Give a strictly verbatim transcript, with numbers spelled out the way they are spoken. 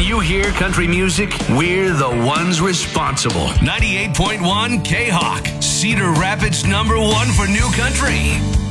you hear country music, we're the ones responsible. ninety-eight point one K-Hawk, Cedar Rapids number one for new country.